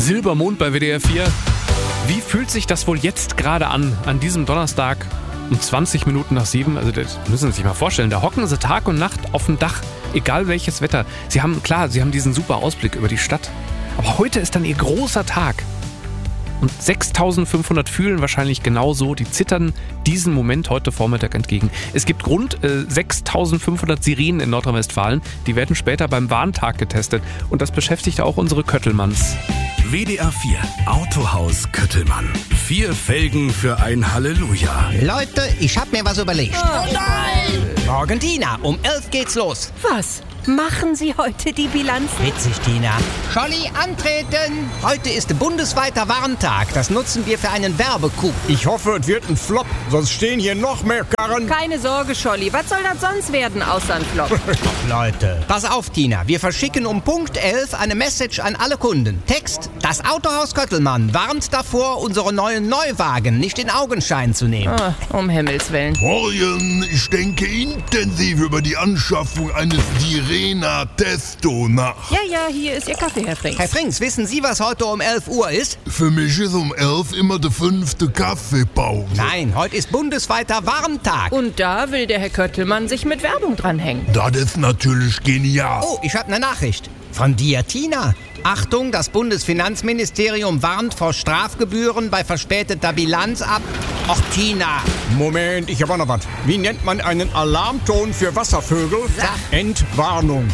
Silbermond bei WDR 4. Wie fühlt sich das wohl jetzt gerade an diesem Donnerstag um 20 Minuten nach 7? Also das müssen Sie sich mal vorstellen, da hocken Sie Tag und Nacht auf dem Dach, egal welches Wetter. Sie haben diesen super Ausblick über die Stadt. Aber heute ist dann Ihr großer Tag. Und 6.500 fühlen wahrscheinlich genauso, die zittern diesen Moment heute Vormittag entgegen. Es gibt rund 6.500 Sirenen in Nordrhein-Westfalen, die werden später beim Warntag getestet. Und das beschäftigt auch unsere Köttelmanns. WDR 4 Autohaus Köttelmann. 4 Felgen für ein Halleluja. Leute, ich hab mir was überlegt. Oh nein! Morgen, Tina, um 11 geht's los. Was? Machen Sie heute die Bilanz? Witzig, Tina. Scholli, antreten! Heute ist bundesweiter Warntag. Das nutzen wir für einen Werbecoup. Ich hoffe, es wird ein Flop, sonst stehen hier noch mehr Karren. Keine Sorge, Scholli. Was soll das sonst werden, außer ein Flop? Leute. Pass auf, Tina. Wir verschicken um Punkt 11 eine Message an alle Kunden. Text: Das Autohaus Köttelmann warnt davor, unsere neuen Neuwagen nicht in Augenschein zu nehmen. Um Himmels Willen. Morgen, ich denke intensiv über die Anschaffung eines Sirena Testo nach. Ja, hier ist Ihr Kaffee, Herr Frings. Herr Frings, wissen Sie, was heute um 11 Uhr ist? Für mich ist um 11 immer der 5. Kaffeepause. Nein, heute ist bundesweiter Warntag. Und da will der Herr Köttelmann sich mit Werbung dranhängen. Das ist natürlich genial. Oh, ich habe eine Nachricht. Von dir, Tina. Achtung, das Bundesfinanzministerium warnt vor Strafgebühren bei verspäteter Bilanz ab. Och, Tina. Moment, ich habe auch noch was. Wie nennt man einen Alarmton für Wasservögel? Entwarnung.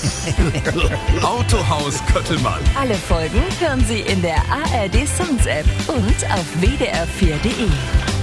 Autohaus Köttelmann. Alle Folgen hören Sie in der ARD Songs App und auf wdr4.de.